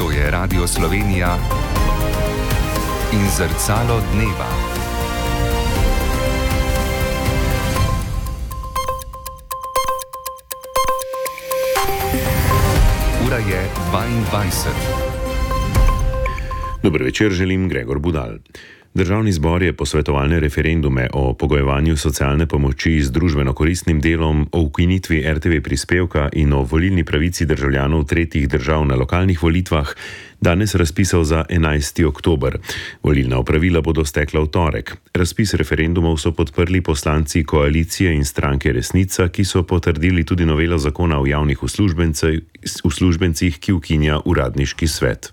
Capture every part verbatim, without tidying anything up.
To je Radio Slovenija in Zrcalo dneva. Ura je dvaindvajset. Dober večer, želim Gregor Budal. Državni zbor je posvetovalne referendume o pogojevanju socialne pomoči z družbeno koristnim delom, o ukinitvi er te ve prispevka in o volilni pravici državljanov tretjih držav na lokalnih volitvah danes razpisal za enajsti oktober. Volilna opravila bodo stekla v torek. Razpis referendumov so podprli poslanci koalicije in stranke Resnica, ki so potrdili tudi novelo zakona o javnih uslužbencih, ki ukinja uradniški svet.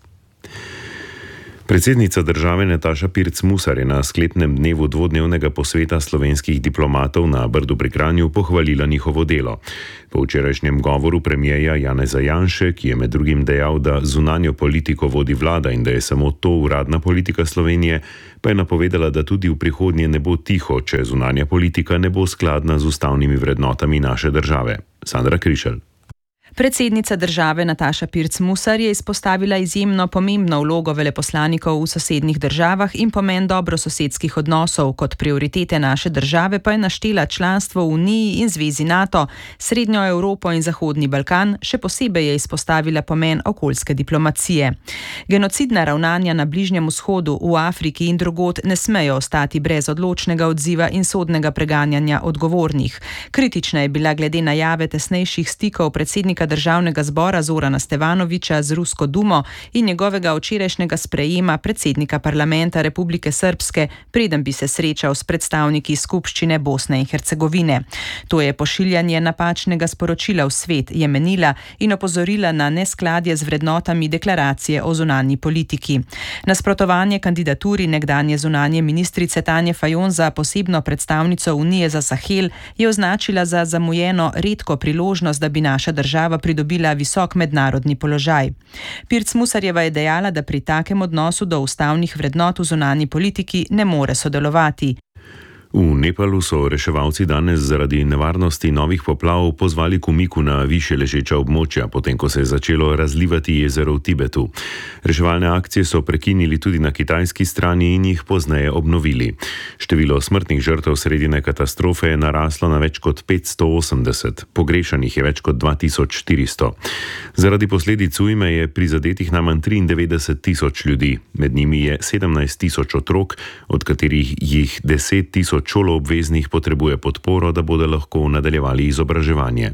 Predsednica države Nataša Pirc Musar je na sklepnem dnevu dvodnevnega posveta slovenskih diplomatov na Brdu pri Kranju pohvalila njihovo delo. Po včerajšnjem govoru premierja Janeza Janše, ki je med drugim dejal, da zunanjo politiko vodi vlada in da je samo to uradna politika Slovenije, pa je napovedala, da tudi v prihodnje ne bo tiho, če zunanja politika ne bo skladna z ustavnimi vrednotami naše države. Sandra Krišelj. Predsednica države Nataša Pirc Musar je izpostavila izjemno pomembno vlogo veleposlanikov v sosednjih državah in pomen dobrososedskih odnosov. Kot prioritete naše države pa je naštela članstvo v Uniji in Zvezi NATO, Srednjo Evropo in Zahodni Balkan, še posebej je izpostavila pomen okoljske diplomacije. Genocidna ravnanja na Bližnjem vzhodu, v Afriki in drugod ne smejo ostati brez odločnega odziva in sodnega preganjanja odgovornih. Kritična je bila glede najave tesnejših stikov predsednika Državnega zbora Zorana Stevanovića z Rusko dumo in njegovega včerajšnjega sprejema predsednika parlamenta Republike Srpske, preden bi se srečal s predstavniki skupščine Bosne in Hercegovine. To je pošiljanje napačnega sporočila v svet, je menila in opozorila na neskladje z vrednotami deklaracije o zunanji politiki. Nasprotovanje kandidaturi nekdanje zunanje ministrice Tanje Fajon za posebno predstavnico Unije za Sahel je označila za zamujeno redko priložnost, da bi naša država pridobila visok mednarodni položaj. Pirc Musarjeva je dejala, da pri takem odnosu do ustavnih vrednot v zunanji politiki ne more sodelovati. V Nepalu so reševalci danes zaradi nevarnosti novih poplav pozvali k umiku na višje ležeča območja, potem ko se je začelo razlivati jezero v Tibetu. Reševalne akcije so prekinili tudi na kitajski strani in jih pozneje obnovili. Število smrtnih žrtev sredine katastrofe je naraslo na več kot petsto osemdeset, pogrešanih je več kot dva tisoč štiristo. Zaradi posledic ujme je prizadetih najmanj triindevetdeset tisoč ljudi, med njimi je sedemnajst tisoč otrok, od katerih jih deset tisoč šoloobveznih potrebuje podporo, da bodo lahko nadaljevali izobraževanje.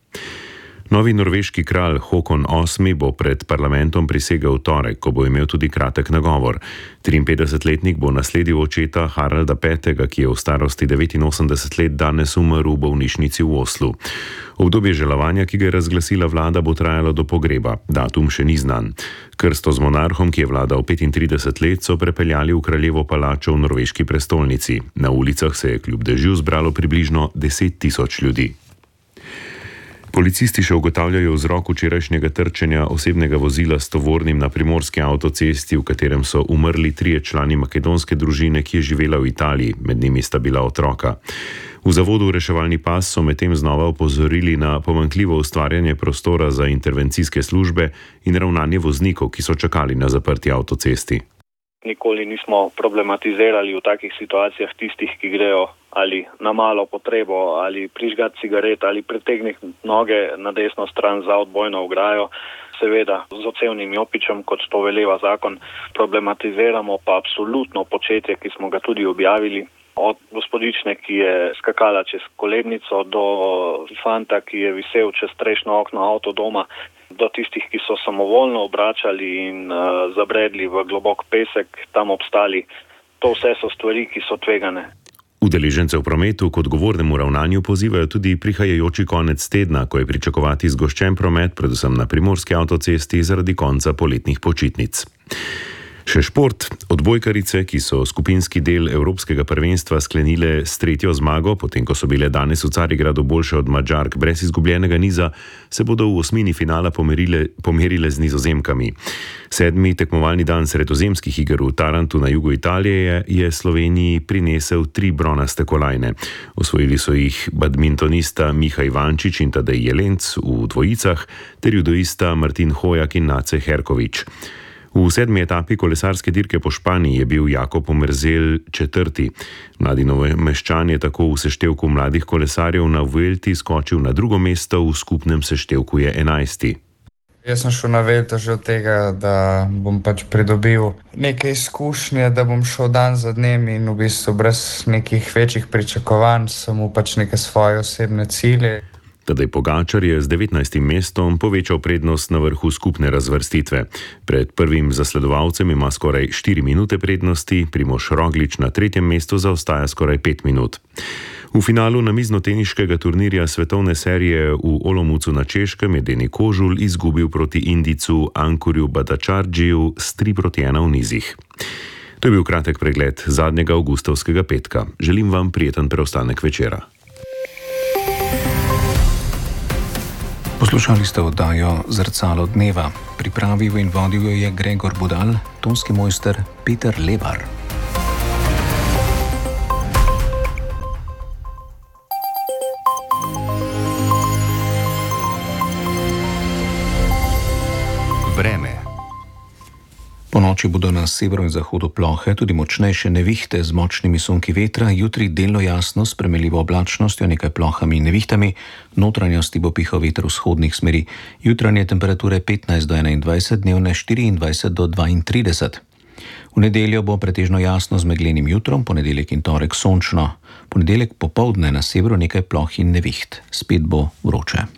Novi norveški kralj Håkon osmi bo pred parlamentom prisegel v torek, ko bo imel tudi kratek nagovor. triinpetdesetletnik bo nasledil očeta Haralda petega, ki je v starosti devetinosemdeset let danes umrl v bolnišnici v Oslu. Obdobje žalovanja, ki ga je razglasila vlada, bo trajalo do pogreba. Datum še ni znan. Krsto z monarhom, ki je vladal petintrideset let, so prepeljali v kraljevo palačo v norveški prestolnici. Na ulicah se je kljub dežju zbralo približno deset tisoč ljudi. Policisti še ugotavljajo vzrok včerajšnjega trčenja osebnega vozila s tovornim na primorski avtocesti, v katerem so umrli trije člani makedonske družine, ki je živela v Italiji, med njimi sta bila otroka. V zavodu Reševalni pas so medtem znova opozorili na pomanjkljivo ustvarjanje prostora za intervencijske službe in ravnanje voznikov, ki so čakali na zaprti avtocesti. Nikoli nismo problematizirali v takih situacijah tistih, ki grejo ali na malo potrebo, ali prižgati cigaret, ali pretegniti noge na desno stran za odbojno ograjo. Seveda z ocevnim jopičem, kot to veleva zakon, problematiziramo pa absolutno početje, ki smo ga tudi objavili. Od gospodične, ki je skakala čez kolebnico, do fanta, ki je visel čez strešno okno avtodoma, do tistih, ki so samovoljno obračali in uh, zabredli v globok pesek, tam obstali. To vse so stvari, ki so tvegane. Udeležence v prometu k odgovornemu ravnanju pozivajo tudi prihajajoči konec tedna, ko je pričakovati zgoščen promet, predvsem na primorski avtocesti zaradi konca poletnih počitnic. Še šport. Odbojkarice, ki so skupinski del Evropskega prvenstva sklenile s tretjo zmago, potem ko so bile danes v Carigradu boljše od Madžark brez izgubljenega niza, se bodo v osmini finala pomerile, pomerile z Nizozemkami. Sedmi tekmovalni dan sredozemskih iger v Tarantu na jugu Italije je Sloveniji prinesel tri bronaste kolajne. Osvojili so jih badmintonista Miha Ivančič in Tadej Jelenc v dvojicah ter judoista Martin Hojak in Nace Herkovič. V sedmi etapi kolesarske dirke po Španiji je bil Jakob Omerzel četrti. Mladi Novomeščan je tako v seštevku mladih kolesarjev na Vuelti skočil na drugo mesto, v skupnem seštevku je enajsti. Jaz sem šel na Vuelto že od tega, da bom pač pridobil neke izkušnje, da bom šel dan za dnem in v bistvu brez nekih večjih pričakovanj, samo pač neke svoje osebne cilje. Tadej Pogačar je z devetnajstim mestom povečal prednost na vrhu skupne razvrstitve. Pred prvim zasledovalcem ima skoraj štiri minute prednosti, Primož Roglič na tretjem mestu zaostaja skoraj pet minut. V finalu namiznoteniškega turnirja svetovne serije v Olomoucu na Češkem je Deni Kožul izgubil proti Indijcu Ankurju Bhattacharjiju s tri proti ena v nizih. To je bil kratek pregled zadnjega avgustovskega petka. Želim vam prijeten preostanek večera. Poslušali ste oddajo Zrcalo dneva. Pripravil in vodil jo je Gregor Budal, tonski mojster Peter Lebar. Vreme. Po noči bodo na severu in zahodu plohe, tudi močnejše nevihte z močnimi sunki vetra, jutri delno jasno s spremenljivo oblačnostjo, nekaj plohami in nevihtami, notranjosti bo pihal veter vzhodnih smeri, jutranje temperature petnajst do enaindvajset, dnevne štiriindvajset do dvaintrideset. V nedeljo bo pretežno jasno z meglenim jutrom, ponedeljek in torek sončno. Ponedeljek popoldne na severu nekaj ploh in neviht, spet bo vroče.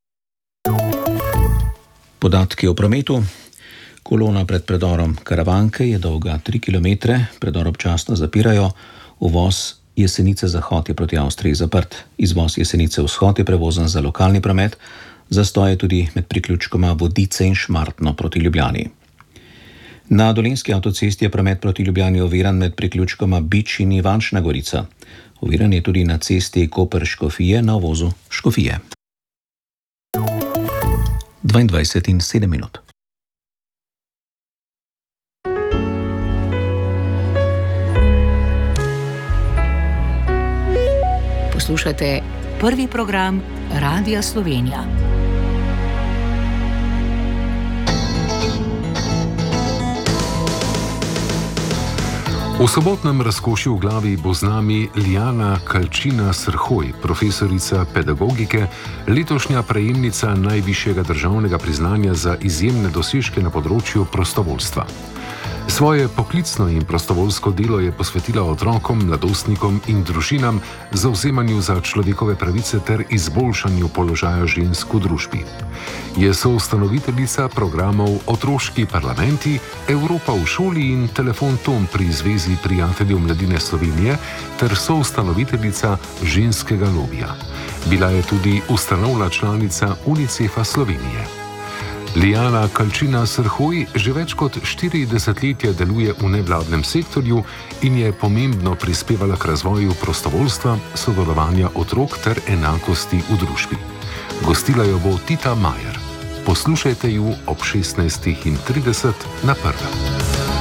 Podatki o prometu. Kolona pred predorom Karavanke je dolga tri kilometre, predor občasno zapirajo, uvoz Jesenice zahod je proti Avstriji zaprt, izvoz Jesenice vzhod je prevozen za lokalni promet, zastoj je tudi med priključkoma Vodice in Šmartno proti Ljubljani. Na Dolenjski avtocesti je promet proti Ljubljani oviran med priključkoma Bič in Ivančna Gorica. Oviran je tudi na cesti Koper-Škofije na uvozu Škofije. dvaindvajset in sedem minut. Poslušate prvi program Radia Slovenija. V sobotnem razkošju v glavi bo z nami Lijana Kalčina-Srhoj, profesorica pedagogike, letošnja prejemnica najvišjega državnega priznanja za izjemne dosežke na področju prostovoljstva. Svoje poklicno in prostovoljsko delo je posvetila otrokom, mladostnikom in družinam, zavzemanju za človekove pravice ter izboljšanju položaja žensk v družbi. Je soustanoviteljica programov Otroški parlamenti, Evropa v šoli in Telefon Tom pri Zvezi prijateljev mladine Slovenije ter soustanoviteljica ženskega lobija. Bila je tudi ustanovna članica Unicefa Slovenije. Lijana Kalčina-Srhoj že več kot štiri desetletja deluje v nevladnem sektorju in je pomembno prispevala k razvoju prostovoljstva, sodelovanja otrok ter enakosti v družbi. Gostila jo bo Tita Majer. Poslušajte ju ob šestnajstih trideset na prvem.